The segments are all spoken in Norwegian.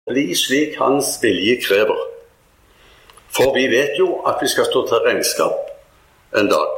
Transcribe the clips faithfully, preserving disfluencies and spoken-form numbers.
bli slik hans vilje krever. For vi vet jo at vi skal stå til regnskap en dag.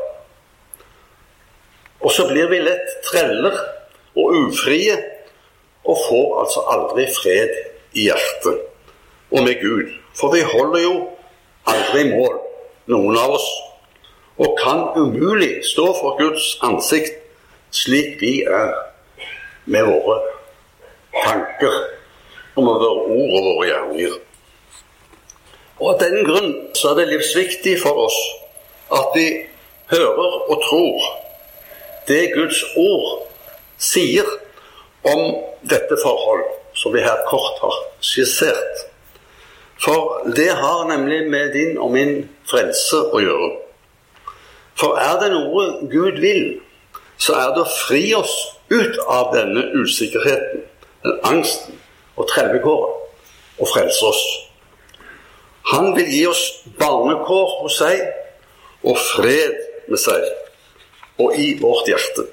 Og så blir vi lett treller og ufrie, og får altså aldri fred i hjertet og med Gud. For vi holder jo aldri mål, noen av oss, og kan umulig stå for Guds ansikt slik vi er med våre tanker og med våre ord og våre gjerninger. Og av den grunn så er det livsviktig for oss at vi hører og tror det Guds ord sier om dette forhold, som vi her kort har skissert. For det har nemlig med din og min frelse å gjøre. For er det noe Gud vil, så er det å fri oss ut av denne usikkerheten, den angsten og trellekåret, og frelse oss. Han vil gi oss barnekår hos seg, og fred med seg, og i vårt hjerte.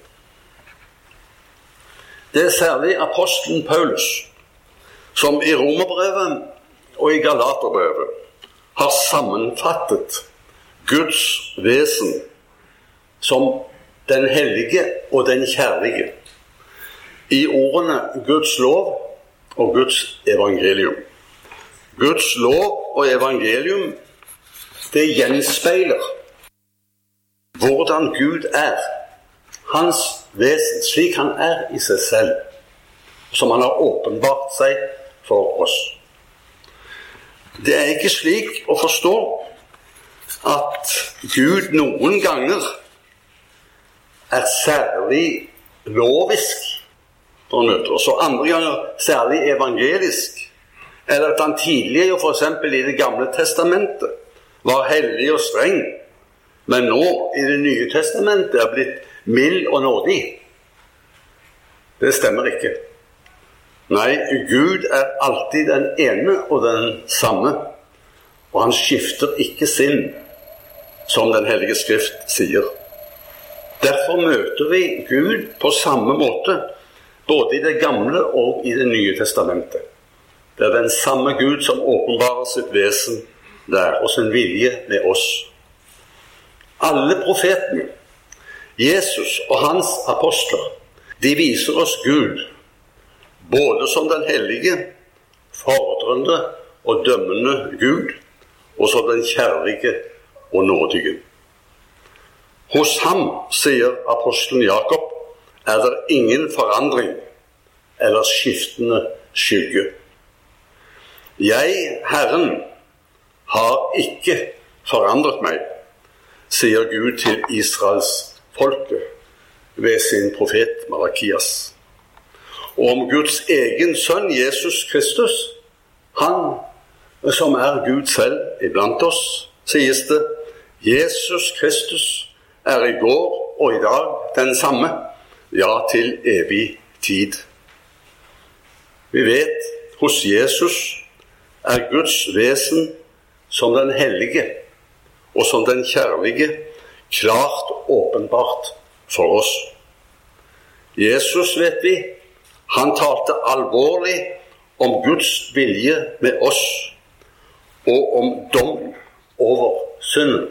Det er særlig apostelen Paulus, som i Romerbrevet og i Galaterbrevet har sammenfattet Guds vesen som den hellige og den kjærlige i ordene Guds lov og Guds evangelium. Guds lov og evangelium, det gjenspeiler hvordan Gud er, hans vesen, slik han er i seg selv, som han har åpenbart seg for oss. Det er ikke slik å forstå at Gud noen ganger er særlig lovisk for å møte oss, og andre ganger særlig evangelisk, eller at han tidligere, for eksempel i Det gamle testamentet, var hellig og streng, men nå i Det nye testamentet er blitt mild og nådig. Det stemmer ikke. Nei, Gud er alltid den ene og den samme, og han skifter ikke sinn, som Den hellige skrift sier. Derfor møter vi Gud på samme måte, både i Det gamle og i Det nye testamentet. Det er den samme Gud som åpenbarer sitt vesen der, og sin vilje med oss. Alle profetene, Jesus og hans apostler, de viser oss Gud, både som den hellige, fordrende og dømmende Gud, og som den kjærlige og nådige. Hos ham, sier apostelen Jakob, er det ingen forandring eller skiftende skygge. Jeg, Herren, har ikke forandret meg, sier Gud til Israels folke ved sin profet Malakias. Og om Guds egen sønn Jesus Kristus, han som er Gud selv iblant oss, sies det, Jesus Kristus er i går og i dag den samme, ja, til evig tid. Vi vet, hos Jesus er Guds vesen som den hellige og som den kjærlige klart åpenbart for oss. Jesus, vet vi, han talte alvorlig om Guds vilje med oss og om dom over synden.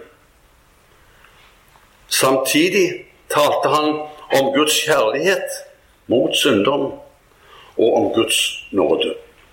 Samtidig talte han om Guds kjærlighet mot synderen og om Guds nåde.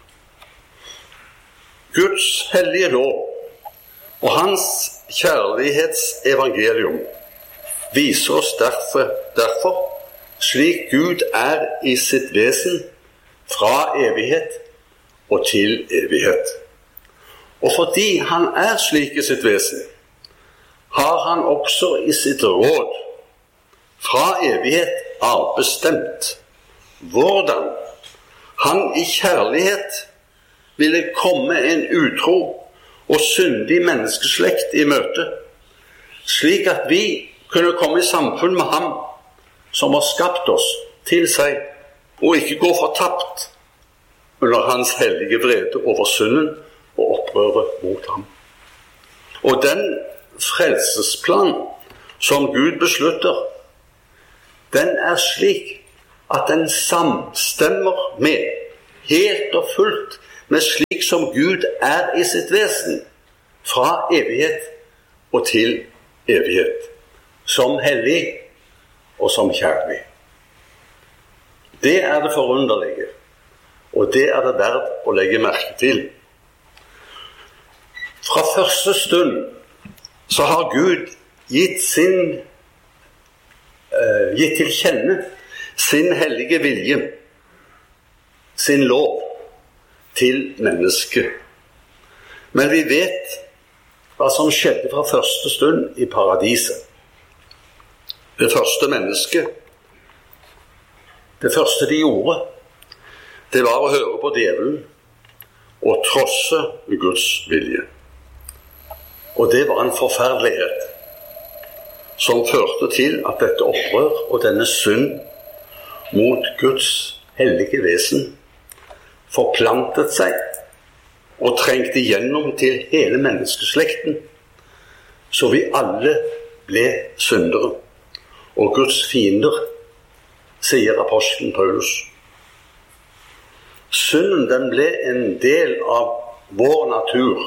Guds hellige lov og hans kjærlighetsevangelium viser oss derfor, derfor slik Gud er i sitt vesen fra evighet og til evighet. Og fordi han er slik i sitt vesen, har han også i sitt råd fra evighet avbestemt hvordan han i kjærlighet ville komme en utro og syndig menneskeslekt i møte, slik at vi kunne komme i samfunn med ham som har skapt oss til seg, og ikke gå fortapt under hans hellige vrede over synden og opprøret mot ham. Og den frelsesplan som Gud beslutter, den er slik at den samstemmer med, helt og fullt, men slik som Gud er i sitt vesen, fra evighet og til evighet, som hellig og som kjærlig. Det er det forunderlige, og det er det verdt å legge merke til. Fra første stund så har Gud gitt sin uh, gitt til kjenne sin hellige vilje, sin lov til mennesket. Men vi vet hva som skjedde fra første stund i paradiset. Det første mennesket, det første de gjorde, det var å høre på djevelen og trosse Guds vilje. Og det var en forferdelighet som førte til at dette opprør og denne synd mot Guds hellige vesen forplantet seg og trengte gjennom til hele menneskeslekten, så vi alle ble syndere og Guds fiender, sier apostelen Paulus. Synden, den ble en del av vår natur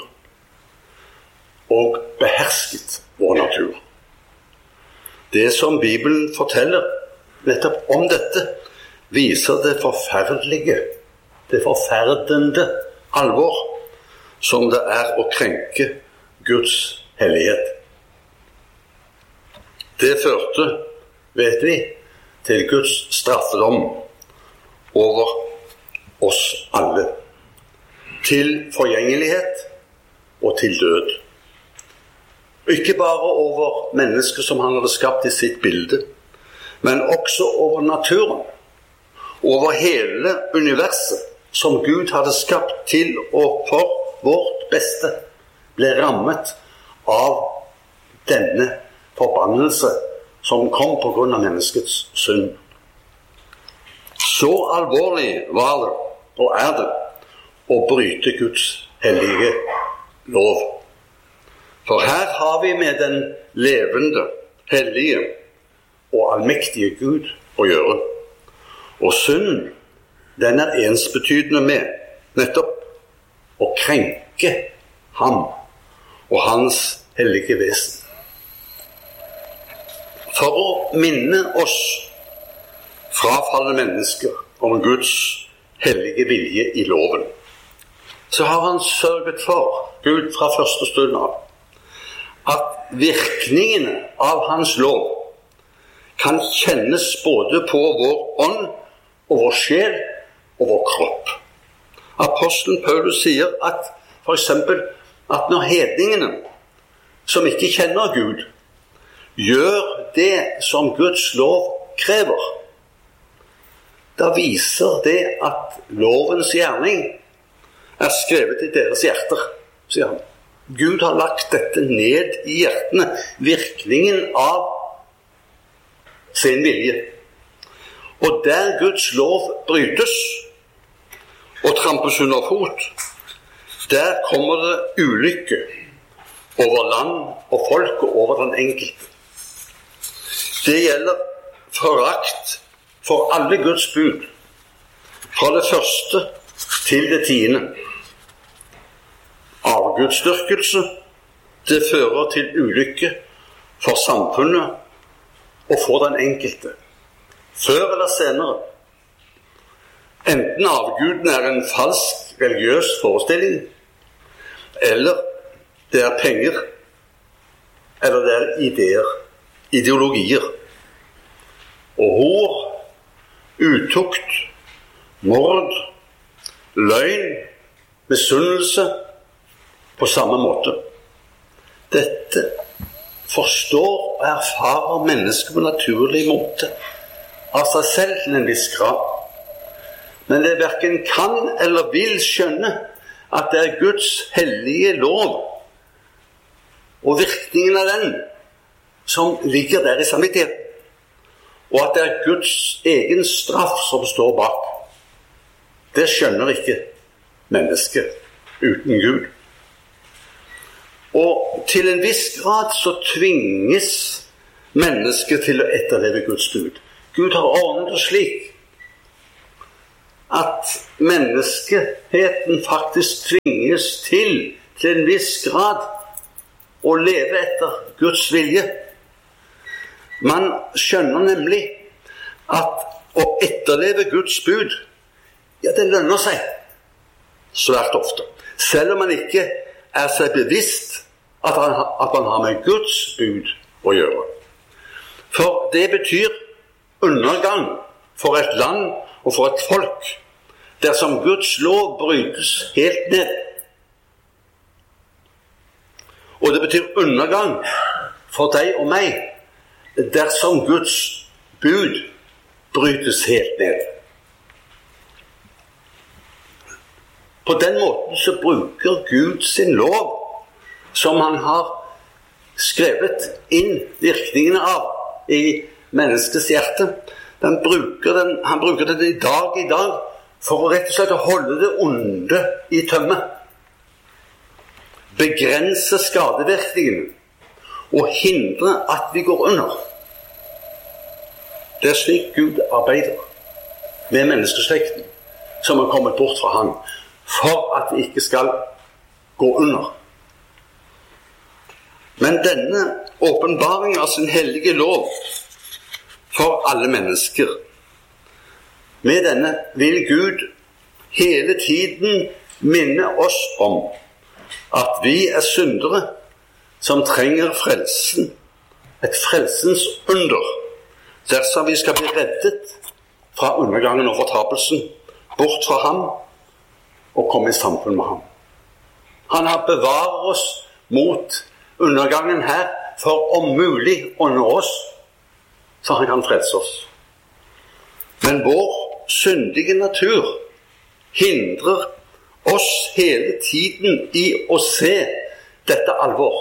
og behersket vår natur. Det som Bibelen forteller nettopp om dette, viser det forferdelige, det forferdende alvor som det er å krenke Guds hellighet. Det førte, vet vi, til Guds straffedom over oss alle, til forgjengelighet og til død. Ikke bare over mennesker som han hadde skapt i sitt bilde, men også over naturen, over hele universet som Gud hadde skapt til og for vårt beste, ble rammet av denne forbannelse som kom på grunn av menneskets synd. Så alvorlig var det, og er det, å bryte Guds hellige lov. For her har vi med den levende, hellige og allmektige Gud å gjøre. Og synden, den er ensbetydende med nettopp å krenke ham og hans hellige vesen. For å minne oss frafalne mennesker om Guds hellige vilje i loven, så har han sørget for, Gud fra første stund av, at virkningene av hans lov kan kjennes både på vår ånd og vår sjel og vår kropp. Apostelen Paulus sier at for eksempel at når hedningene som ikke kjenner Gud gjør det som Guds lov krever, da viser det at lovens gjerning er skrevet i deres hjerter, sier han. Gud har lagt dette ned i hjertene, virkningen av sin vilje. Og der Guds lov brytes og trampes under fot, der kommer det ulykke over land og folk og over den enkelte. Det gjelder forakt for alle Guds bud, fra det første til det tiende. Avgudsdyrkelse, det fører til ulykke for samfunnet og for den enkelte, før eller senere. Enten avguden er en falsk religiøs forestilling, eller det er penger, eller det er ideer, ideologier. Og hor, utukt, mord, løgn, misunnelse, på samme måte. Dette forstår og erfarer mennesker på naturlig måte av seg selv til en viss grad. Men det hverken kan eller vil skjønne at det er Guds hellige lov og virkningen av den som ligger der i samvittigheten, og at det er Guds egen straff som står bak. Det skjønner ikke mennesket uten Gud. Og til en viss grad så tvinges mennesket til å etterleve Guds bud. Gud har ordnet det slik at menneskeheten faktisk tvinges til, til en viss grad, å leve etter Guds vilje. Man skjønner nemlig at å etterleve Guds bud, ja, det lønner seg svært ofte. Selv om man ikke er seg bevisst at, han, at man har med Guds bud å gjøre. For det betyr undergang for et land og for et folk dersom Guds lov brytes helt ned. Og det betyr undergang for deg og meg dersom Guds bud brytes helt ned. På den måten så bruker Gud sin lov, som han har skrevet inn virkningene av i menneskets hjerte. Den bruker den, han bruker den i dag i dag for å rett og slett holde det onde i tømme. Begrense skadevirkningene og hindre at vi går under. Det er slik Gud arbeider med menneskeslekten som har kommet bort fra han, for at vi ikke skal gå under. Men denne åpenbaring av sin hellige lov for alle mennesker, med denne vil Gud hele tiden minne oss om at vi er syndere som trenger frelsen, et frelsens under, dersom vi skal bli reddet fra undergangen og fortapelsen, bort fra ham og komme i samfunn med ham. Han har bevaret oss mot undergangen her, for om mulig å nå oss, så han kan frelse oss. Men vår syndige natur hindrer oss hele tiden i å se dette alvor.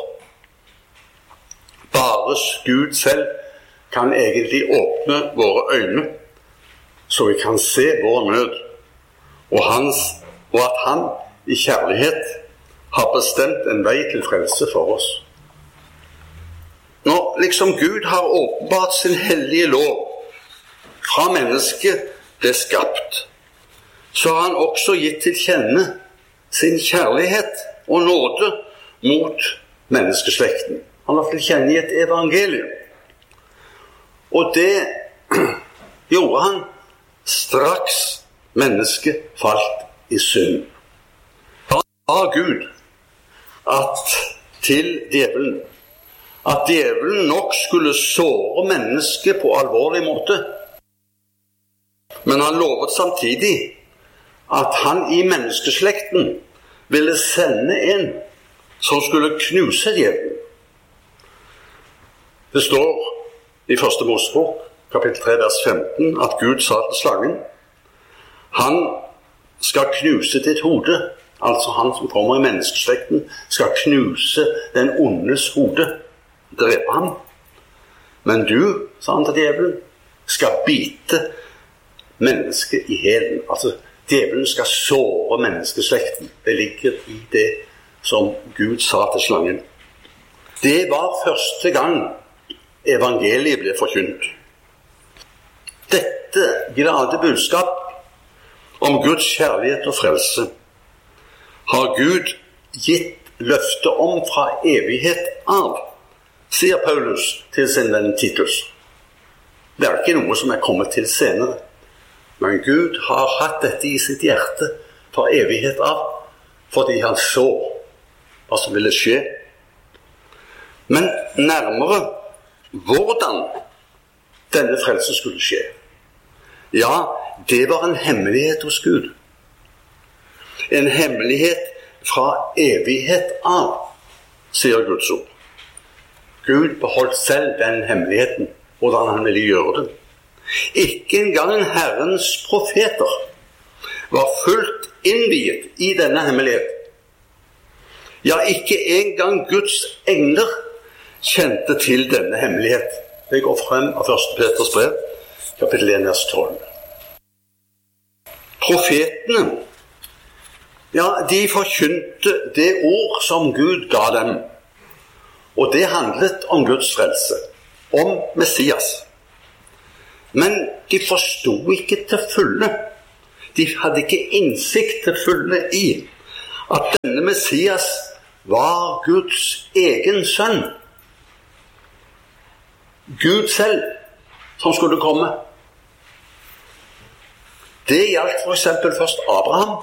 Bare Gud selv kan egentlig åpne våre øyne, så vi kan se vår nød, og, hans, og at han i kjærlighet har bestemt en vei til frelse for oss. Når liksom Gud har åpenbart sin hellige lov fra mennesket ble skapt, så har han også gitt til kjenne sin kjærlighet og nåde mot menneskeslekten. Han har til kjenne i et evangelium. Og det gjorde han straks mennesket falt i synd. Da sa Gud at til djevelen, at djevelen nok skulle såre mennesket på alvorlig måte. Men han lovet samtidig at han i menneskeslekten ville sende en som skulle knuse djevelen. Det står i første Mosebok, kapittel tre, vers femten, at Gud sa til slangen, han skal knuse ditt hode, altså han som kommer i menneskeslekten, skal knuse den ondes hode, drepe ham. Men du, sa han til djevelen, skal bite mennesket i hælen. Altså, djevelen skal såre menneskeslekten. Det ligger i det som Gud sa til slangen. Det var første gang evangeliet ble forkynt. Dette glade budskap om Guds kjærlighet og frelse har Gud gitt løfte om fra evighet av, sier Paulus til sin venn Titus. Det er ikke noe som er kommet til senere, men Gud har hatt dette i sitt hjerte fra evighet av, fordi han så hva som ville skje. Men nærmere hvordan denne frelse skulle skje, ja, det var en hemmelighet hos Gud. En hemmelighet fra evighet av, sier Guds ord. Gud beholdt selv den hemmeligheten, hvordan han ville gjøre det. Ikke engang Herrens profeter var fullt innviet i denne hemmelighet. Ja, ikke engang Guds engler kjente til denne hemmelighet. Det går frem av første Peters brev, kapittel en, vers tolv. Profetene, ja, de forkynte det ord som Gud ga dem. Og det handlet om Guds frelse, om Messias. Men de forstod ikke til fulle De hadde ikke innsikt til fulle i at denne Messias var Guds egen sønn. Gud selv som skulle komme. Det gjaldt for eksempel først Abraham.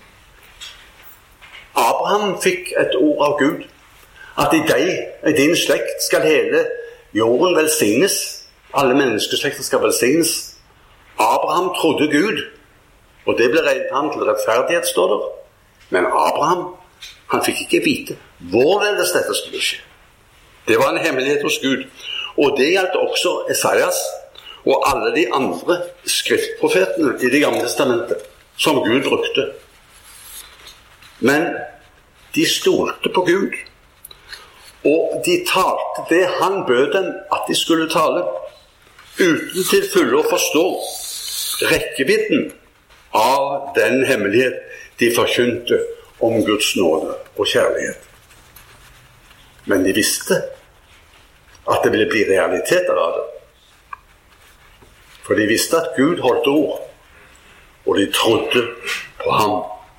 Abraham fikk et ord av Gud, at i deg, i din slekt, skal hele jorden velsignes. Alle menneskeslekter skal velsignes. Abraham trodde Gud, og det ble regnet ham til rettferdighet, står der. Men Abraham, han fikk ikke vite hvorledes dette skulle skje. Det var en hemmelighet hos Gud. Og det gjaldt også Esaias og alle de andre skriftprofetene i Det gamle testamentet som Gud brukte. Men de stolte på Gud, og de talte det han bød dem at de skulle tale, uten til fulle å forstå rekkevidden av den hemmelighet de forkynte om Guds nåde og kjærlighet. Men de visste at det ville bli realiteter av det. For de visste at Gud holdt ord, og de trodde på ham.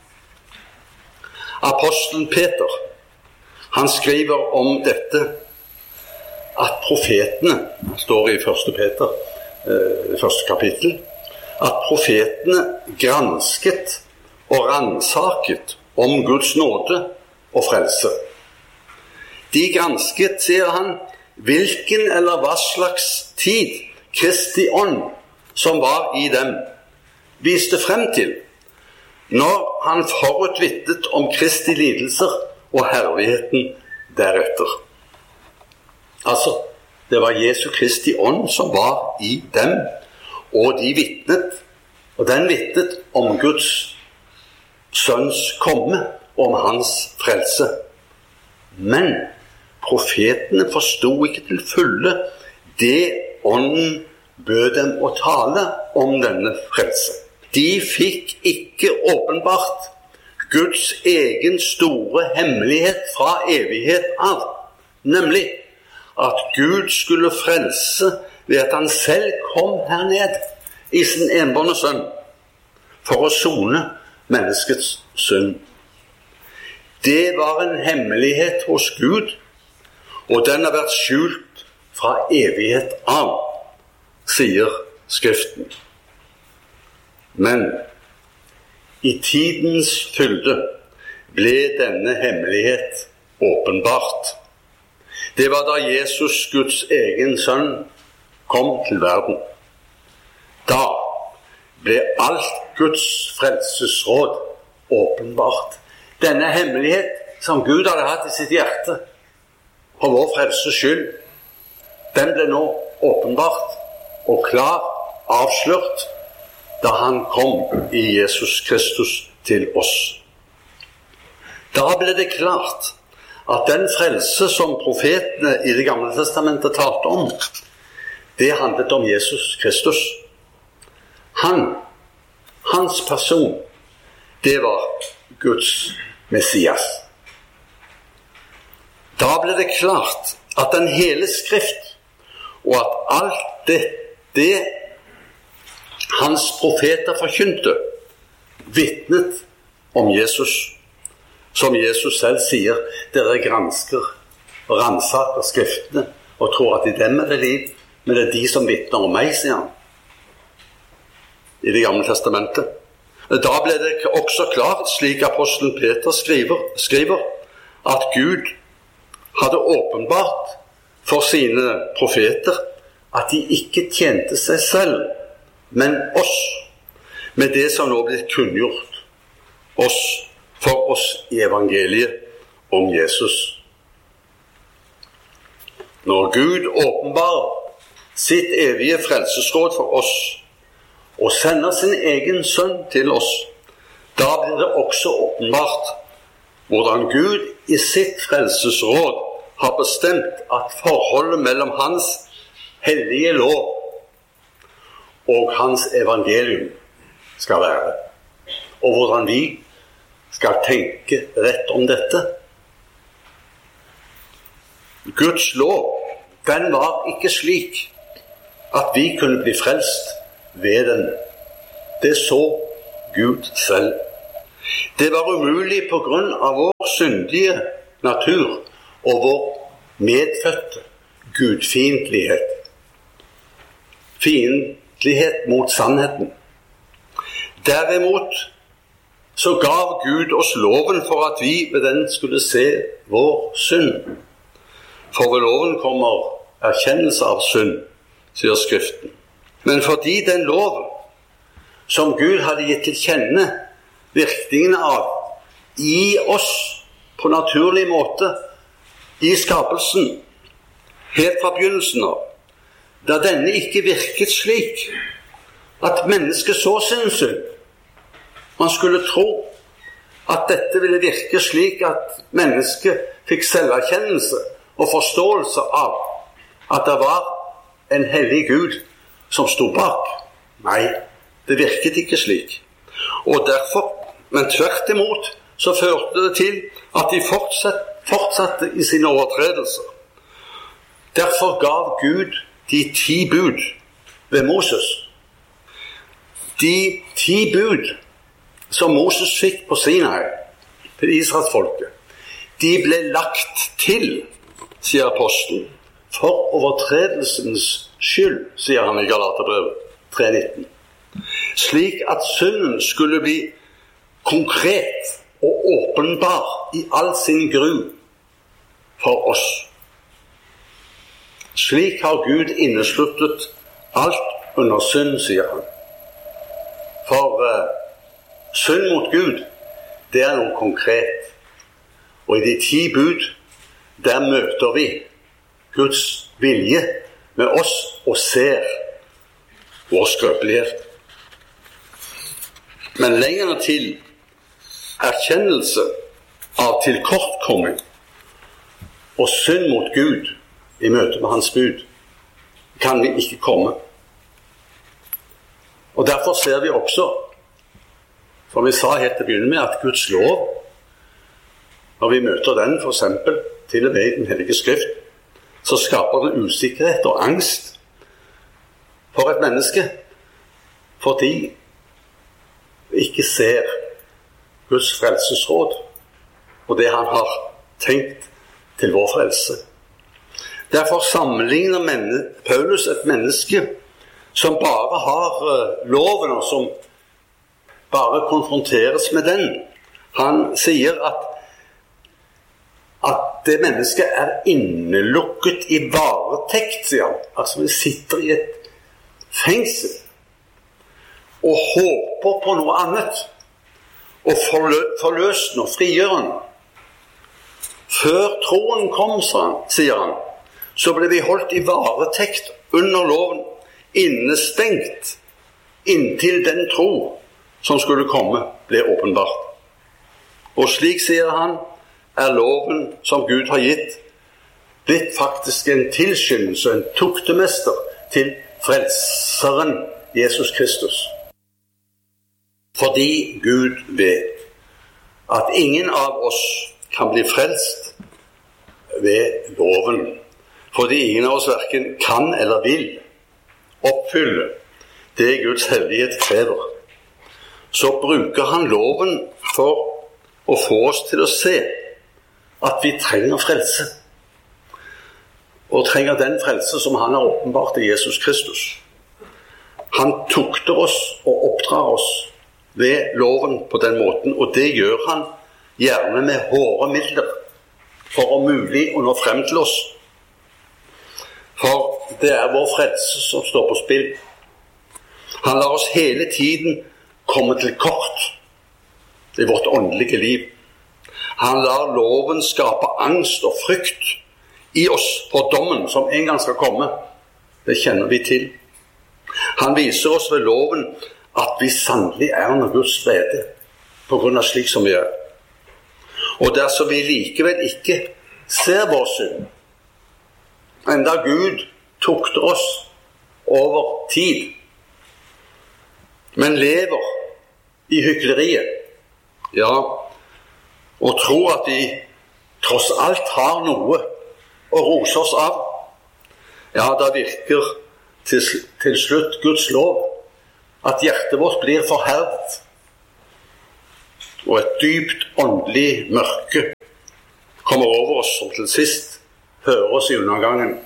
Apostelen Peter, han skriver om dette, at profetene, står i første Peter, eh, første kapittel, at profetene gransket og ransaket om Guds nåde og frelse. De gransket, sier han, hvilken eller hva slags tid Kristi ånd som var i dem, viste frem til, når han forutvittet om Kristi lidelser og herligheten deretter. Altså, det var Jesu Kristi ånd som var i dem, og de vittnet, og den vittnet om Guds sønns komme, om hans frelse. Men profetene forstod ikke til fulle det ånden bød dem å tale om denne frelse. De fikk ikke åpenbart Guds egen store hemmelighet fra evighet av, nemlig at Gud skulle frelse ved at han selv kom her ned i sin enbårne sønn for å sone menneskets synd. Det var en hemmelighet hos Gud, og den har vært skjult fra evighet av, sier Skriften. Men i tidens fylde ble denne hemmelighet åpenbart. Det var da Jesus, Guds egen sønn, kom til verden. Da ble alt Guds frelsesråd åpenbart. Denne hemmelighet som Gud hadde hatt i sitt hjerte for vår frelses skyld, den ble nå åpenbart og klar, avslørt, da han kom i Jesus Kristus til oss. Da ble det klart at den frelse som profetene i Det gamle testamentet talte om, det handlet om Jesus Kristus. Han, hans person, det var Guds Messias. Da ble det klart at den hele Skrift, og at alt det, det hans profeter forkynte, vittnet om Jesus, som Jesus selv sier, dere gransker og ransaker Skriftene og tror at i dem er det liv, men det er de som vittner om meg, sier han i Det gamle testamentet. Da ble det også klart, slik apostelen Peter skriver, skriver at Gud hadde åpenbart for sine profeter at de ikke tjente seg selv, men oss, med det som nå ble kunngjort oss, for oss i evangeliet om Jesus. Når Gud åpenbarer sitt evige frelsesråd for oss, og sender sin egen sønn til oss, da blir det også åpenbart hvordan Gud i sitt frelsesråd har bestemt at forholdet mellom hans hellige lov og hans evangelium skal være, og hvordan vi skal tenke rett om dette. Guds lov, den var ikke slik at vi kunne bli frelst ved den. Det så Gud selv. Det var umulig på grunn av vår syndige natur og vår medfødte gudfiendtlighet. Fiendtlighet mot sannheten. Derimot så gav Gud oss loven for at vi ved den skulle se vår synd. For ved loven kommer erkjennelse av synd, sier Skriften. Men fordi den lov som Gud hadde gitt til kjenne virkningene av i oss på naturlig måte i skapelsen helt fra begynnelsen av, da denne ikke virket slik at mennesket så sin synd. Man skulle tro at dette ville virke slik at mennesket fikk selverkjennelse og forståelse av at det var en hellig Gud som stod bak. Nei, det virket ikke slik. Og derfor, men tvert imot, så førte det til at de fortsatte, fortsatte i sine overtredelser. Derfor gav Gud de ti bud ved Moses. De ti bud som Moses fikk på Sinai til Israelsfolket, de ble lagt til, sier apostelen, for overtredelsens skyld, sier han i Galaterbrevet tre nitten. Slik at synden skulle bli konkret og åpenbar i all sin gru for oss. Slik har Gud innesluttet alt under synd, sier han. For uh, synd mot Gud, det er noe konkret. Og i de ti bud, der møter vi Guds vilje med oss og ser vår skrøpelighet. Men lenger til erkjennelse av tilkortkoming og synd mot Gud i møte med hans bud kan vi ikke komme. Og derfor ser vi også, som vi sa helt til å begynne med, at Guds lov, når vi møter den for eksempel til og med i den hellige skrift, så skaper det usikkerhet og angst for et menneske, fordi vi ikke ser Guds frelsesråd og det han har tenkt til vår frelse. Derfor sammenligner Paulus et menneske som bare har loven og som bare konfronteres med den. Han sier at at det mennesket er innelukket i varetekt, sier han. Altså vi sitter i et fengsel og håper på noe annet og forløsende og frigjørende. Før troen kom, sier han, så ble vi holdt i varetekt under loven, innestengt inntil den tro som skulle komme ble åpenbart. Og slik, sier han, er loven som Gud har gitt blitt faktisk en tilskyndelse, en tuktemester til frelseren Jesus Kristus. Fordi Gud vet at ingen av oss kan bli frelst ved loven, fordi ingen av oss hverken kan eller vil oppfylle det Guds hellighet krever. Så bruker han loven for å få oss til å se at vi trenger frelse. Og trenger den frelse som han har åpenbart i Jesus Kristus. Han tukter oss og oppdrar oss ved loven på den måten, og det gjør han gjerne med hårde midler for om mulig å nå frem til oss. For det er vår frelse som står på spill. Han lar oss hele tiden komme til kort i vårt åndelige liv. Han lar loven skape angst og frykt i oss for dommen som en gang skal komme. Det kjenner vi til. Han viser oss ved loven at vi sannelig er under Guds vrede på grunn av slik som vi er. Og dersom vi likevel ikke ser vår synd, enda Gud tukter oss over tid, men lever i hykleriet, ja, og tror at vi tross alt har noe å rose oss av, ja, da virker til, til slutt Guds lov at hjertet vårt blir forherdet og et dypt åndelig mørke kommer over oss som til sist fører oss i undergangen.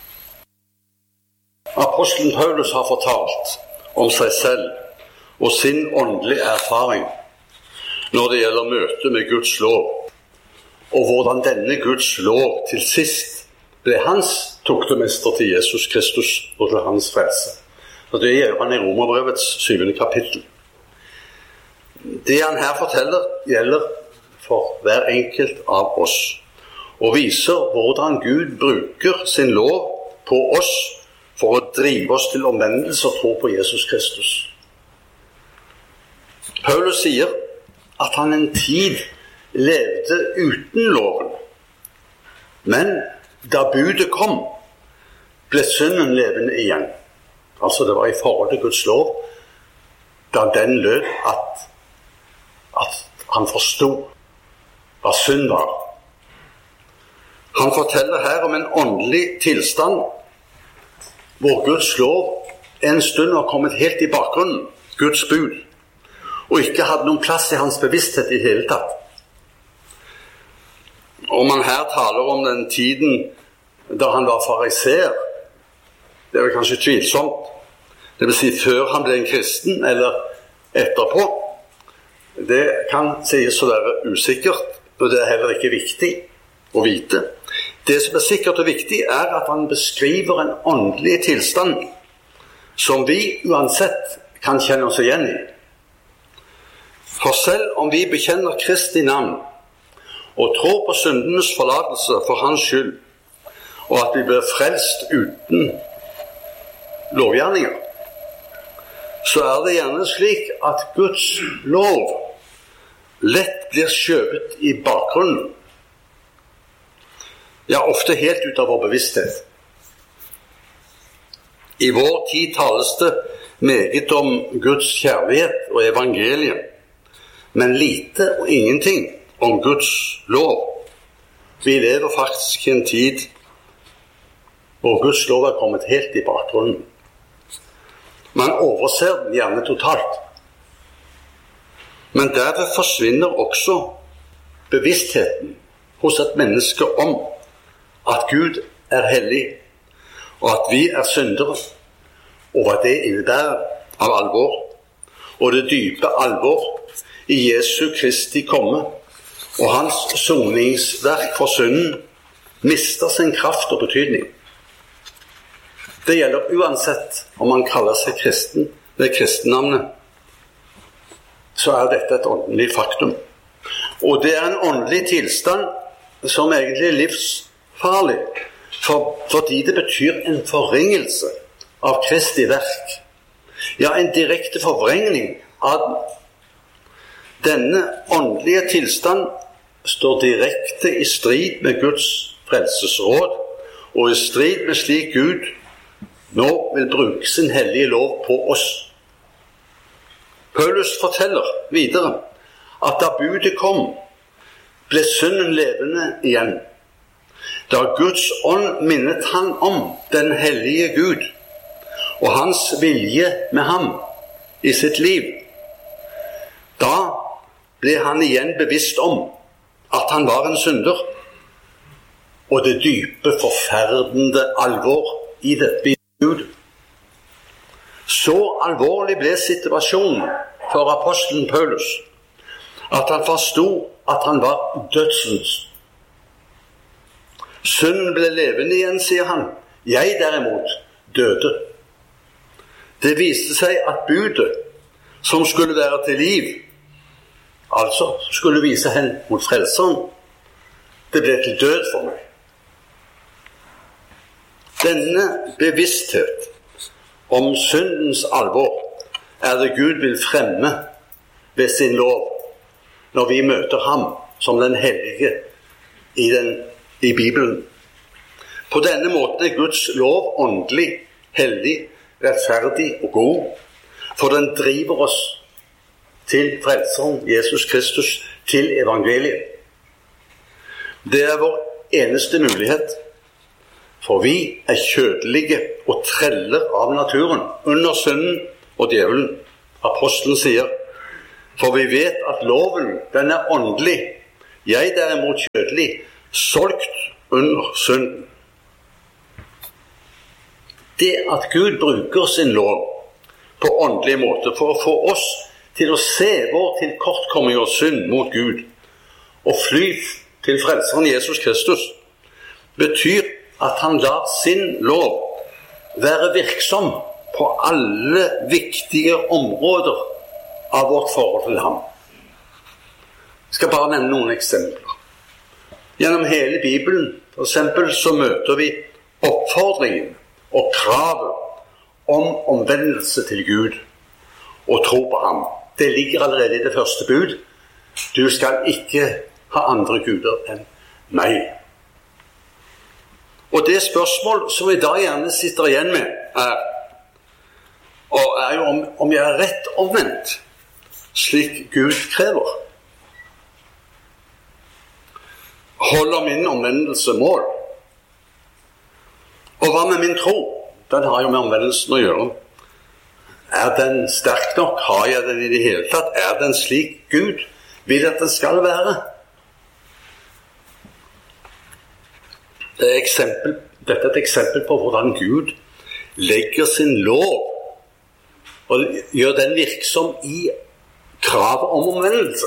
Apostelen Paulus har fortalt om seg selv og sin åndelige erfaring når det gjelder møtet med Guds lov, og hvordan denne Guds lov til sist ble hans tuktemester til Jesus Kristus og til hans frelse. Og det gjør han i Romerbrevets syvende kapittel. Det han her forteller gjelder for hver enkelt av oss, og viser hvordan Gud bruker sin lov på oss for å drive oss til omvendelse og tro på Jesus Kristus. Paulus sier at han en tid levde uten loven, men da budet kom, ble synden levende igjen. Altså det var i forhold til Guds lov, da den lød at, at han forstod hva synd var. Han forteller her om en åndelig tilstand, hvor Guds lov en stund har kommet helt i bakgrunnen, Guds bud, og ikke hadde noen plass i hans bevissthet i hele tatt. Om man her taler om den tiden da han var fariseer, det er vel kanskje tvilsomt. Det vil si før han ble en kristen, eller etterpå. Det kan sies å være usikkert, og det er heller ikke viktig å vite. Det som er sikkert og viktig er at han beskriver en åndelig tilstand som vi uansett kan kjenne oss igjen i. For selv om vi bekjenner Kristi navn og tror på syndenes forlatelse for hans skyld, og at vi blir frelst uten lovgjerninger, så er det gjerne slik at Guds lov lett blir skjøvet i bakgrunnen. Ja, ofte helt ut av vår bevissthet. I vår tid tales det meget om Guds kjærlighet og evangeliet, men lite og ingenting om Guds lov. Vi lever faktisk i en tid hvor Guds lov er kommet helt i bakgrunnen. Man overser den gjerne totalt. Men derved forsvinner også bevisstheten hos et menneske om at Gud er hellig, og at vi er syndere, og hva det innebærer av alvor, og det dype alvor i Jesu Kristi komme, og hans soningsverk for synden mister sin kraft og betydning. Det gjelder uansett om man kaller seg kristen ved kristennavnet, så er dette et åndelig faktum. Og det er en åndelig tilstand som egentlig er livsfarlig, for, fordi det betyr en forringelse av Kristi verk. Ja, en direkte forvrengning av den. Denne åndelige tilstand står direkte i strid med Guds frelsesråd, og i strid med slik Gud nå vil bruke sin hellige lov på oss. Paulus forteller videre at da budet kom, ble synden levende igjen. Da Guds ånd minnet han om den hellige Gud og hans vilje med ham i sitt liv, da ble han igjen bevisst om at han var en synder, og det dype, forferdende alvor i det Gud. Så alvorlig ble situasjonen for apostelen Paulus at han forstod at han var dødsens. Synden ble levende igjen, sier han. Jeg derimot døde. Det viste seg at budet som skulle være til liv, altså skulle vise hen mot frelseren, det ble til død for meg. Denne bevissthet om syndens alvor er det Gud vil fremme ved sin lov når vi møter ham som den hellige i, den, i Bibelen. På denne måten er Guds lov åndelig, hellig, rettferdig og god, for den driver oss til frelseren Jesus Kristus, til evangeliet. Det er vår eneste mulighet, for vi er kjødelige og treller av naturen, under synden og djevelen. Apostelen sier, For vi vet at loven, den er åndelig, jeg derimot kjødelig, solgt under synden. Det at Gud bruker sin lov på åndelig måte for å få oss til å se vår tilkortkomming og synd mot Gud og fly til frelseren Jesus Kristus, betyr at han lar sin lov være virksom på alle viktige områder av vårt forhold til ham. Jeg skal bare nevne noen eksempler. Gjennom hele Bibelen, for eksempel, så møter vi oppfordringen og kravet om omvendelse til Gud og tro på ham. Det ligger allerede i det første bud. Du skal ikke ha andre guder enn meg. Og det spørsmål som vi da gjerne sitter igjen med er, og er jo om, om jeg er rett omvendt, slik Gud krever. Holder min omvendelse mål? Og hva med min tro? Den har jo med omvendelsen å gjøre. Er den sterk nok? Har jeg den i det hele tatt? Er den slik Gud vil at den skal være? Det er eksempel, dette er et eksempel på hvordan Gud legger sin lov og gjør den virksom i kravet om omvendelse.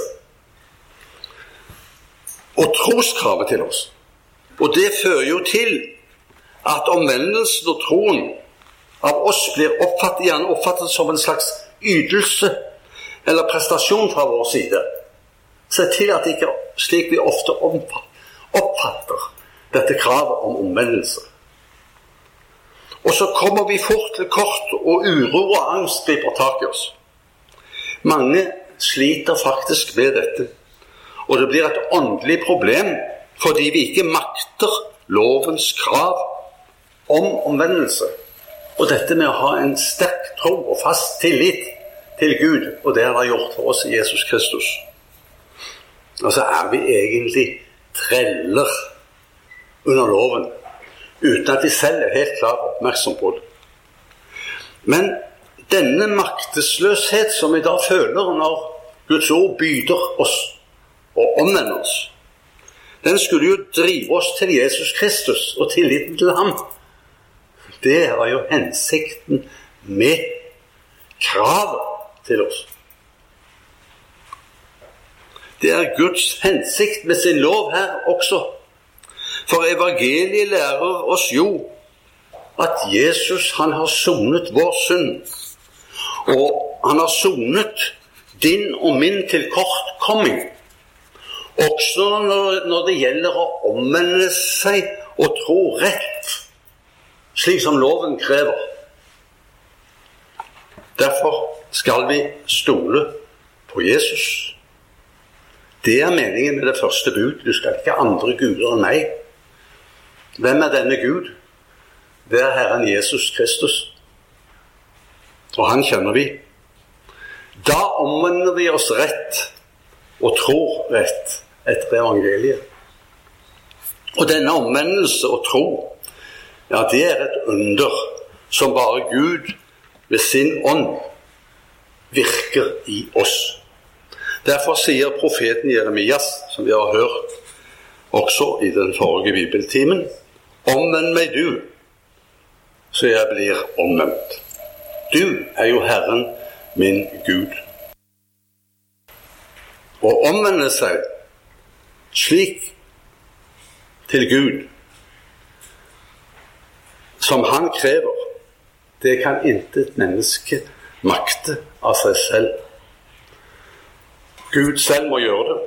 Og troskravet til oss. Og det fører jo til at omvendelsen og troen av oss blir oppfattet, gjerne oppfattet som en slags ytelse eller prestasjon fra vår side. Se til at det ikke slik vi ofte oppfatter dette kravet om omvendelse. Og så kommer vi fort til kort, og uro og angst griper tak i oss. Mange sliter faktisk med dette, og det blir et åndelig problem fordi vi ikke makter lovens krav om omvendelse. Og dette med å ha en sterk tro og fast tillit til Gud, og det han har gjort for oss i Jesus Kristus. Og så er vi egentlig treller under loven, uten at vi selv er helt klar oppmerksom på det. Men denne maktesløshet som vi da føler når Guds ord byder oss og omvender oss, den skulle jo drive oss til Jesus Kristus og tilliten til ham. Det er jo hensikten med kravet til oss. Det er Guds hensikt med sin lov her også. For evangeliet lærer oss jo at Jesus, han har sonet vår synd. Og han har sonet din og min tilkortkomming. Også når, når det gjelder å omvende seg og tro rett, slik som loven krever. Derfor skal vi stole på Jesus. Det er meningen med det første bud. Du skal ikke ha andre guder enn meg. Hvem er denne Gud? Det er Herren Jesus Kristus. Og han kjenner vi. Da omvender vi oss rett og tror rett etter evangeliet. Og denne omvendelse og tro, ja, det er et under som bare Gud ved sin ånd virker i oss. Derfor sier profeten Jeremias, som vi har hørt også i den forrige bibeltimen, omvend meg du, så jeg blir omvendt. Du er jo Herren min Gud. Å omvende seg slik til Gud som han krever, det kan intet menneske makte av seg selv. Gud selv må gjøre det.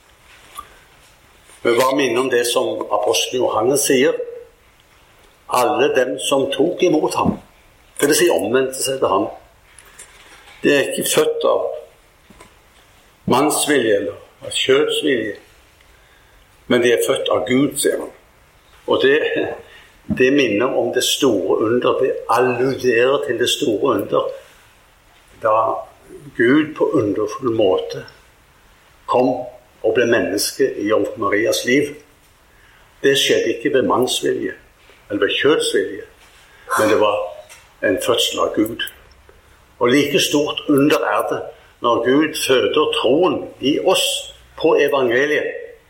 Men bare minne om det som apostelen Johannes sier. Alle dem som tok imot ham, det vil si omvendte seg til ham, det er ikke født av mannsvilje eller av kjødsvilje, men de er født av Gud, sier han. Og det, det minner om det store under, det alluderer til det store under, da Gud på underfull måte kom og ble menneske i Jomfru Marias liv. Det skjedde ikke ved mannsvilje eller ved kjødsvilje, men det var en fødsel av Gud. Og like stort under er det når Gud føder troen i oss på evangeliet.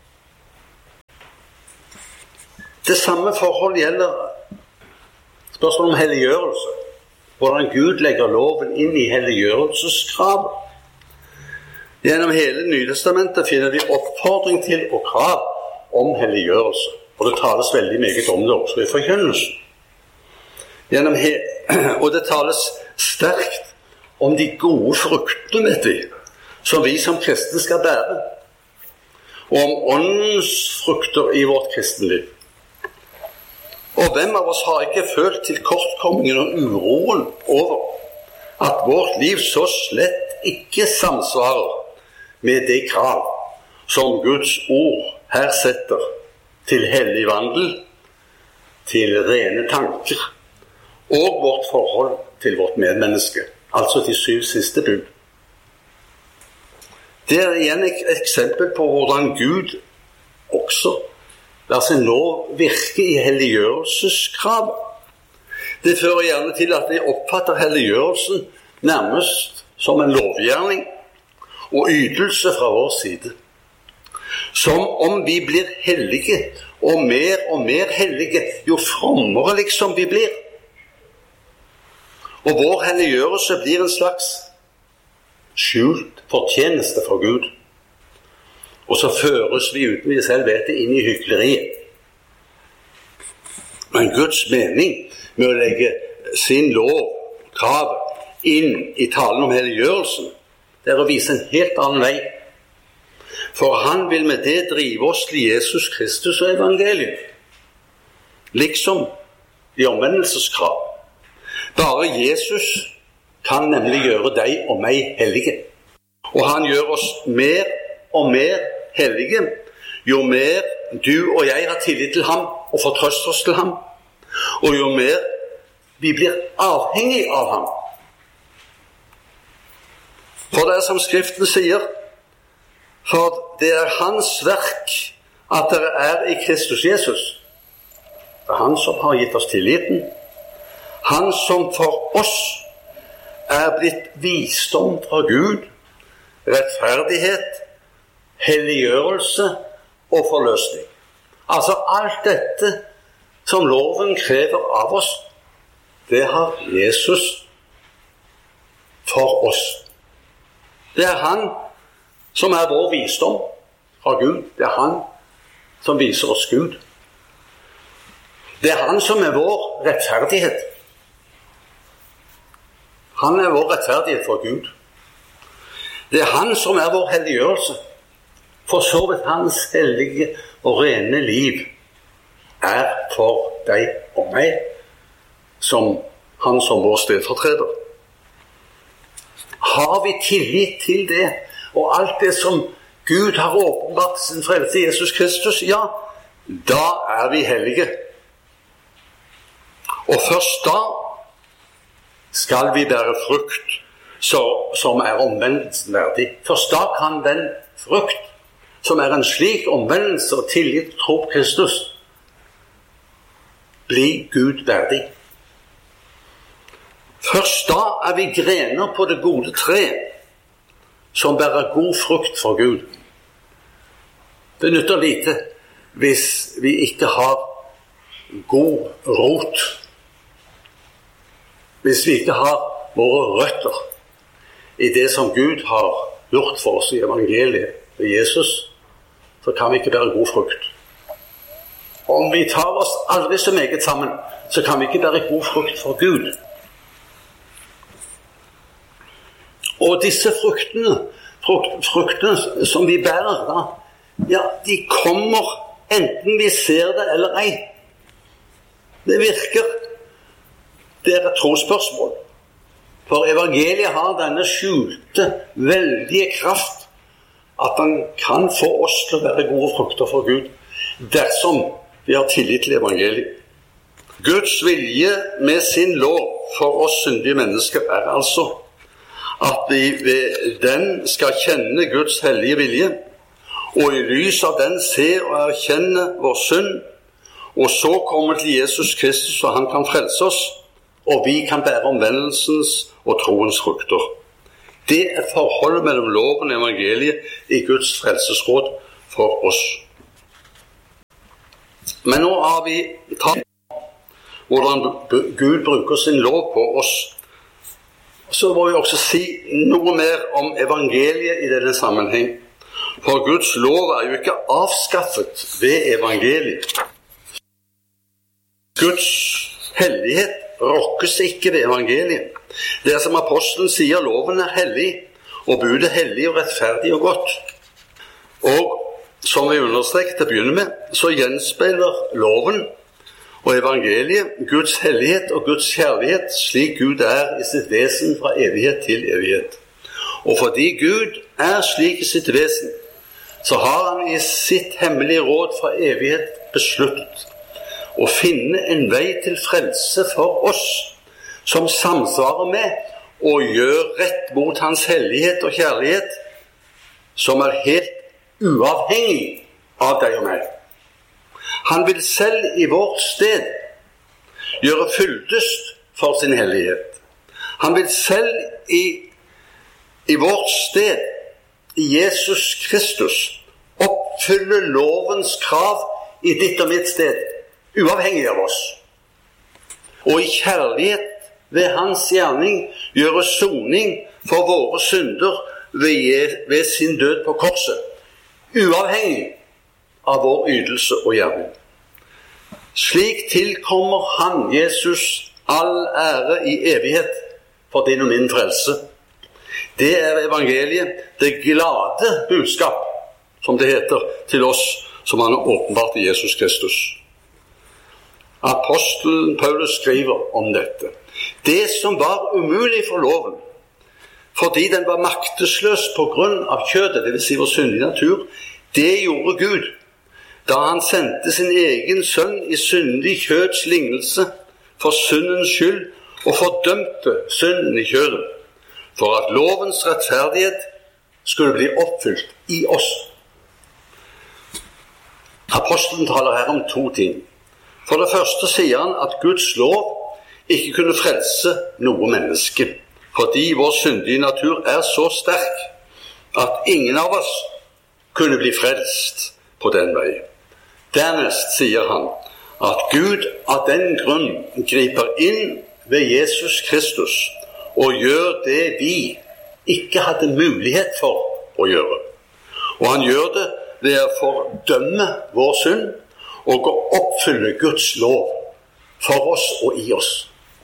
Det samme forhold gjelder spørsmålet om helliggjørelse. Hvordan Gud legger loven inn i helliggjørelseskrav. Gjennom hele Nytestamentet finner vi oppfordring til og krav om helliggjørelse. Og det tales veldig meget om det også i forkynnelsen. Gjennom he og det tales sterkt om de gode fruktene, vet vi, som vi som kristne skal bære. Og om åndens frukter i vårt kristenliv. Og hvem av oss har ikke følt til kortkommingen og uroen over at vårt liv så slett ikke samsvarer med det krav som Guds ord her setter til hellig vandel, til rene tanker og vårt forhold til vårt medmenneske, altså de syv siste bud. Det er igjen et eksempel på hvordan Gud også lar sin lov virke i helliggjørelseskrav. Det fører gjerne til at vi oppfatter helliggjørelsen nærmest som en lovgjerning og ytelse fra vår side. Som om vi blir hellige, og mer og mer hellige, jo frommere liksom vi blir. Og vår helliggjørelse blir en slags skjult fortjeneste for Gud. Og så føres vi uten vi selv vet det inn i hykleriet. Men Guds mening med å legge sin lov, krav, inn i talen om helliggjørelsen, det er å vise en helt annen vei. For han vil med det drive oss til Jesus Kristus og evangeliet. Liksom i omvendelseskrav. Bare Jesus kan nemlig gjøre deg og meg hellige. Og han gjør oss mer og mer hellige, jo mer du og jeg har tillit til ham og fortrøster oss til ham, og jo mer vi blir avhengig av ham. For det er som Skriften sier, for det er hans verk at dere er i Kristus Jesus. Det er han som har gitt oss tilliten, han som for oss er blitt visdom fra Gud, rettferdighet, helliggjørelse og forløsning. Altså alt dette som loven krever av oss, det har Jesus for oss. Det er han som er vår visdom fra Gud. Det er han som viser oss Gud. Det er han som er vår rettferdighet. Han er vår rettferdighet for Gud. Det er han som er vår helliggjørelse. For så vidt hans hellige og rene liv er for deg og meg, som han som vår stedfortreder. Har vi tillit til det, og alt det som Gud har åpenbart sin frelse i Jesus Kristus, ja, da er vi hellige. Og først da skal vi bære frukt så, som er omvendelsen verdig. Først da kan den frukt som er en slik omvendelse og tillit og tro på Kristus, bli Gud verdig. Først da er vi grener på det gode tre, som bærer god frukt for Gud. Det nytter lite hvis vi ikke har god rot. Hvis vi ikke har våre røtter i det som Gud har gjort for oss i evangeliet ved Jesus, så kan vi ikke bære god frukt. Og om vi tar oss aldri så meget sammen, så kan vi ikke bære god frukt for Gud. Og disse fruktene, frukt, fruktene som vi bærer da, ja, de kommer enten vi ser det eller ei. Det virker. Det er et trospørsmål. For evangeliet har denne skjulte, veldige kraft, at han kan få oss til å være gode frukter for Gud, dersom vi har tillit til evangeliet. Guds vilje med sin lov for oss syndige mennesker er altså at vi ved den skal kjenne Guds hellige vilje, og i lys av den se og erkjenne vår synd, og så komme til Jesus Kristus, så han kan frelse oss, og vi kan bære omvendelsens og troens frukter. Det er forholdet mellom loven og evangeliet i Guds frelsesråd for oss. Men nå har vi tatt hvordan Gud bruker sin lov på oss. Så må vi også si noe mer om evangeliet i denne sammenheng. For Guds lov er jo ikke avskaffet ved evangeliet. Guds hellighet rokkes ikke ved evangeliet. Det er som apostelen sier, loven er hellig, og budet hellig og rettferdig og godt. Og som vi understreket til å begynne med, så gjenspeiler loven og evangeliet Guds hellighet og Guds kjærlighet, slik Gud er i sitt vesen fra evighet til evighet. Og fordi Gud er slik i sitt vesen, så har han i sitt hemmelige råd fra evighet besluttet å finne en vei til frelse for oss, som samsvarer med og gjør rett mot hans hellighet og kjærlighet, som er helt uavhengig av deg og meg. Han vil selv i vårt sted gjøre fyldest for sin hellighet. Han vil selv i, i vårt sted, i Jesus Kristus, oppfylle lovens krav i ditt og mitt sted, uavhengig av oss. Og i kjærlighet ved hans gjerning gjøre soning for våre synder ved, ved sin død på korset, uavhengig av vår ydelse og gjerning. Slik tilkommer han, Jesus, all ære i evighet for din og min frelse. Det er evangeliet, det glade budskap, som det heter, til oss som han har åpenbart i Jesus Kristus. Apostelen Paulus skriver om dette. Det som var umulig for loven, fordi den var maktesløs på grunn av kjødet, det vil si vår syndige natur, det gjorde Gud, da han sendte sin egen sønn i syndig kjøds lignelse for syndens skyld og fordømte synden i kjødet, for at lovens rettferdighet skulle bli oppfylt i oss. Apostelen taler her om to ting. For det første sier han at Guds lov ikke kunne frelse noe menneske, fordi vår syndige natur er så sterk at ingen av oss kunne bli frelst på den veien. Dernest sier han at Gud av den grunn griper inn ved Jesus Kristus og gjør det vi ikke hadde mulighet for å gjøre. Og han gjør det ved å fordømme vår synd og å oppfylle Guds lov for oss og i oss.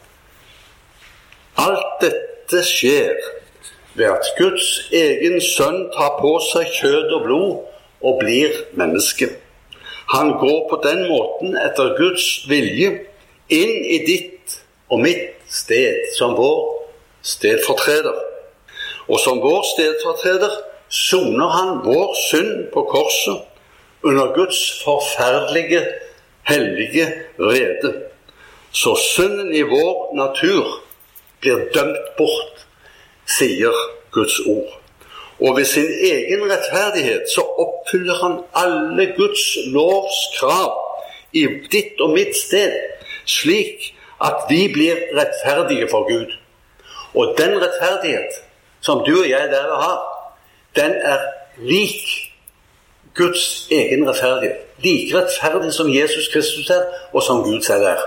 Alt dette skjer ved at Guds egen sønn tar på seg kjød og blod og blir menneske. Han går på den måten etter Guds vilje inn i ditt og mitt sted som vår stedfortreder. Og som vår stedfortreder soner han vår synd på korset under Guds forferdelige, hellige vrede. Så synden i vår natur blir dømt bort, sier Guds ord. Og ved sin egen rettferdighet så oppfyller han alle Guds lovs krav i ditt og mitt sted, slik at vi blir rettferdige for Gud. Og den rettferdighet som du og jeg der har, den er lik Guds egen rettferdighet. Like rettferdig som Jesus Kristus er, og som Gud selv er.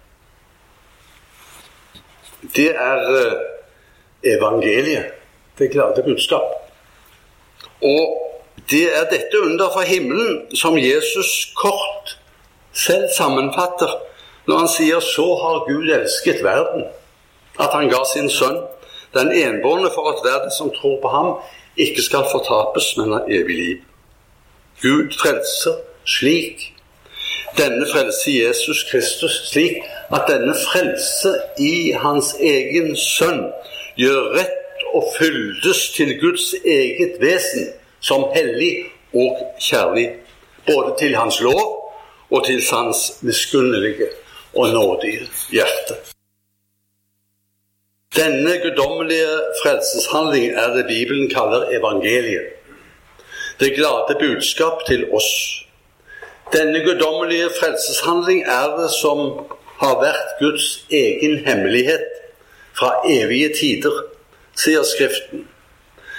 Det er evangeliet, det glade budskap. Og det er dette under fra himmelen som Jesus kort selv sammenfatter når han sier så har Gud elsket verden, at han ga sin sønn, den enbårne for at verden som tror på ham ikke skal fortapes, men ha evig liv. Gud frelser slik. Denne frelse i Jesus Kristus slik at denne frelse i hans egen sønn gjør rett og fyldes til Guds eget vesen som hellig og kjærlig, både til hans lov og til hans miskunnelige og nådige hjerte. Denne guddommelige frelseshandling er det Bibelen kaller evangeliet. Det glade budskap til oss. Denne guddommelige frelseshandling er det som har vært Guds egen hemmelighet fra evige tider, sier Skriften.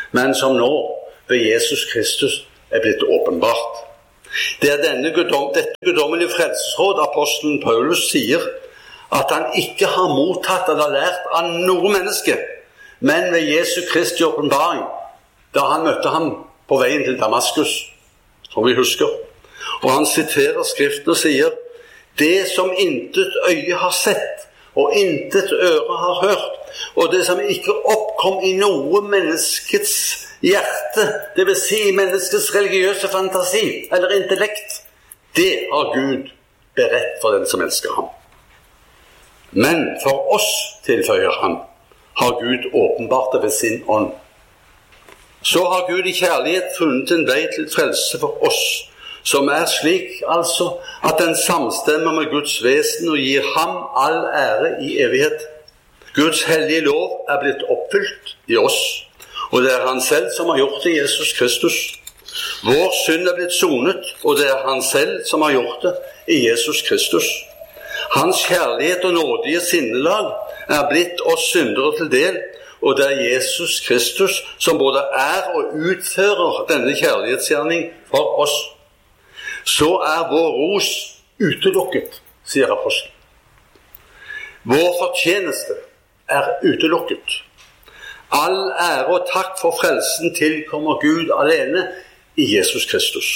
men som nå ved Jesus Kristus er blitt åpenbart. Det er denne guddom, dette guddommelige frelsesråd apostelen Paulus sier at han ikke har mottatt eller lært av noe menneske, men ved Jesu Kristi åpenbaring, da han møtte ham på veien til Damaskus, som vi husker. Og han siterer Skriften og sier: det som intet øye har sett, og intet øre har hørt, og det som ikke oppkom i noe menneskets hjerte, det vil si menneskets religiøse fantasi eller intellekt, det har Gud beredt for den som elsker ham. Men for oss, tilføyer han, har Gud åpenbart det ved sin ånd. Så har Gud i kjærlighet funnet en vei til frelse for oss, som er slik altså at den samstemmer med Guds vesen og gir ham all ære i evighet. Guds hellige lov er blitt oppfylt i oss, og det er han selv som har gjort det i Jesus Kristus. Vår synd er blitt sonet, og det er han selv som har gjort det i Jesus Kristus. Hans kjærlighet og nådige sinnelag er blitt oss syndere til del, og det er Jesus Kristus som både er og utfører denne kjærlighetsgjerning for oss. Så er vår ros utelukket, sier apostelen. Vår fortjeneste er utelukket. All ære og takk for frelsen tilkommer Gud alene i Jesus Kristus.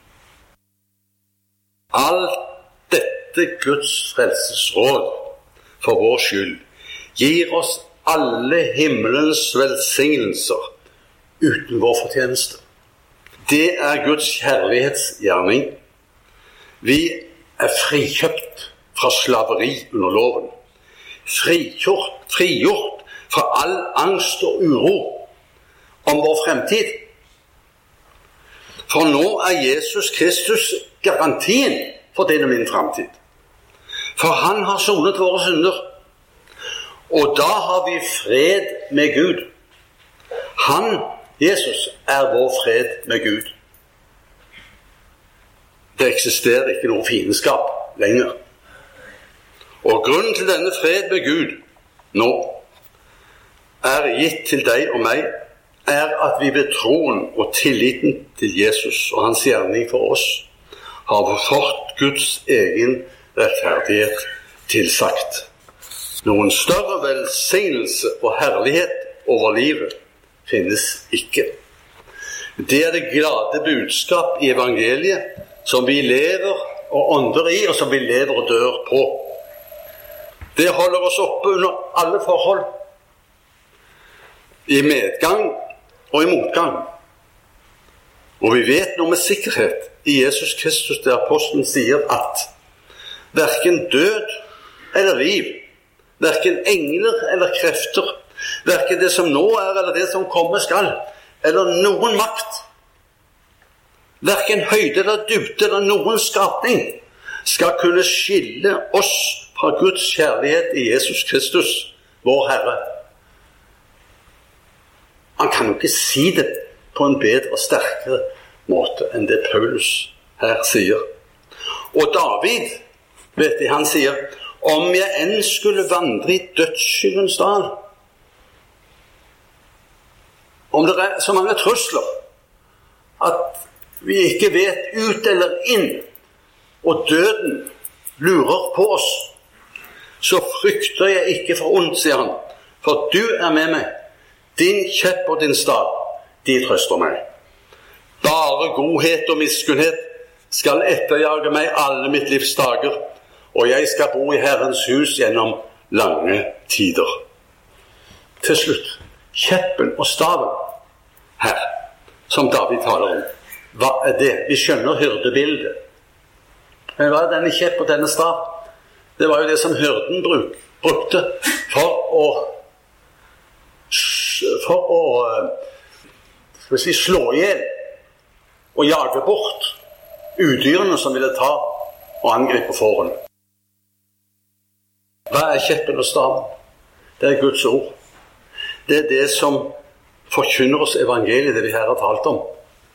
Alt dette Guds frelsesråd for vår skyld gir oss alle himmelens velsignelser uten vår fortjeneste. Det er Guds kjærlighetsgjerning. Vi er frikjøpt fra slaveri under loven. Frigjort, frigjort fra all angst og uro om vår fremtid. For nå er Jesus Kristus garantien for din og min fremtid. For han har sonet våre synder. Og da har vi fred med Gud. Han, Jesus, er vår fred med Gud. Det eksisterer ikke noe fiendskap lenger. Og grunnen til denne fred med Gud nå er gitt til deg og meg, er at vi ved troen og tilliten til Jesus og hans gjerning for oss har fått Guds egen rettferdighet tilsagt. Noen større velsignelse og herlighet over livet finnes ikke. Det er det glade budskap i evangeliet som vi lever og ånder i, og som vi lever og dør på. Det holder oss oppe under alle forhold, i medgang og i motgang. Og vi vet noe med sikkerhet i Jesus Kristus, der apostelen sier at hverken død eller liv, hverken engler eller krefter, hverken det som nå er eller det som komme skal, eller noen makt, hverken høyde eller dybde eller noen skapning, skal kunne skille oss fra Guds kjærlighet i Jesus Kristus, vår Herre. Han kan jo ikke si det på en bedre og sterkere måte enn det Paulus her sier. Og David, vet de, han sier: om jeg enn skulle vandre i dødsskyggens dal, om det er så mange trusler at vi ikke vet ut eller inn, og døden lurer på oss, så frykter jeg ikke for ondt, sier han, for du er med meg. Din kjepp og din stav, de trøster meg. Bare godhet og miskunnhet skal etterjage meg alle mitt livs dager, og jeg skal bo i Herrens hus gjennom lange tider. Til slutt, kjeppen og staven her, som David taler om, hva er det? Vi skjønner hyrdebildet. Men hva er denne kjepp og denne stav? Det var jo det som hyrden bruk, brukte for å for å skal vi si, slå ihjel og jage bort udyrene som ville ta og angripe fårene. Hva er kjeppen og staven? Det er Guds ord. Det er det som forkynner oss evangeliet, det vi her har talt om.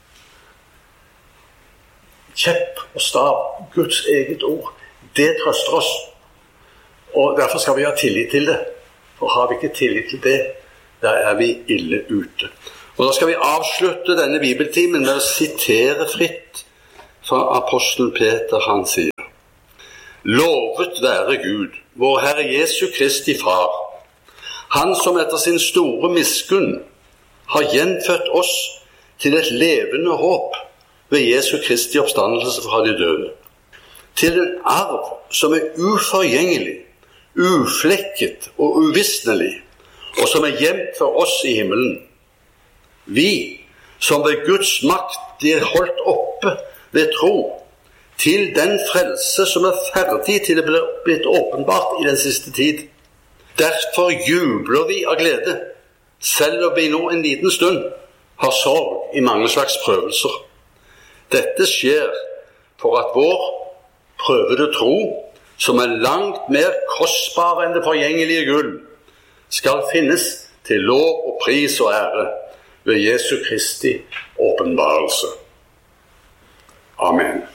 Kjepp og stav, Guds eget ord, det trøster oss. Og derfor skal vi ha tillit til det. For har vi ikke tillit til det, der er vi ille ute. Og da skal vi avslutte denne bibeltimen med å sitere fritt fra apostelen Peter. Han sier: Lovet være Gud, vår Herre Jesu Kristi Far, Han som etter sin store miskunn har gjenfødt oss til et levende håp ved Jesu Kristi oppstandelse fra de døde, til en arv som er uforgjengelig, uflekket og uvisnelig, og som er gjemt for oss i himmelen. Vi, som ved Guds makt blir holdt oppe ved tro, til den frelse som er ferdig til det blir blitt åpenbart i den siste tid. Derfor jubler vi av glede, selv om vi nå en liten stund har sorg i mange slags prøvelser. Dette skjer for at vår prøvede tro, som er langt mer kostbar enn det forgjengelige gull, skal finnes til lov og pris og ære ved Jesu Kristi åpenbarelse. Amen.